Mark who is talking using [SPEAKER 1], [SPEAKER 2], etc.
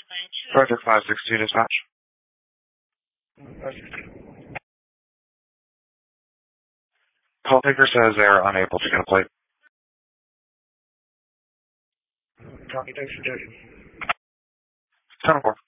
[SPEAKER 1] Project 562 dispatch. Call taker says they are unable to get a plate.
[SPEAKER 2] Copy, thanks for checking.
[SPEAKER 1] 10-4.